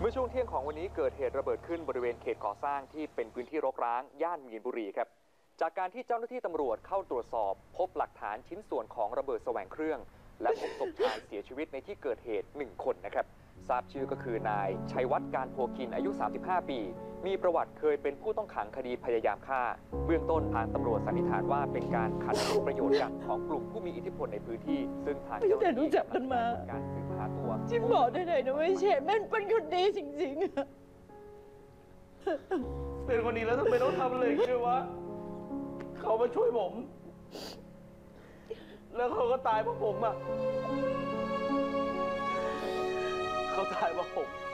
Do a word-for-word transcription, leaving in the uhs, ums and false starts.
เมื่อช่วงเที่ยงของวันนี้เกิดเหตุระเบิดขึ้นบริเวณเขตก่อสร้างที่เป็นพื้นที่รกร้างย่านมีนบุรีครับจากการที่เจ้าหน้าที่ตำรวจเข้าตรวจสอบพบหลักฐานชิ้นส่วนของระเบิดแสวงเครื่องและพบศพชายเสียชีวิตในที่เกิดเหตุหนึ่งคนนะครับทราบชื่อก็คือนายชัยวัฒน์การโพคินอายุสามสิบห้าปีมีประวัติเคยเป็นผู้ต้องขังคดีพยายามฆ่าเบื้องต้นทางตำรวจสันนิษฐานว่าเป็นการขัดผลประโยชน์กันของกลุ่มผู้มีอิทธิพลในพื้นที่ซึ่งทางเจ้าหน้าที่จับกันมาการสืบหาตัวจิมบอกได้เลยนะว่าเชนแม่นเป็นคนดีจริงๆเป็นคนดีแล้วทำไมต้องทำเลยคือว่าเขามาช่วยผม แล้วเขาก็ตายเพราะผมอ่ะเขาตายเพราะผม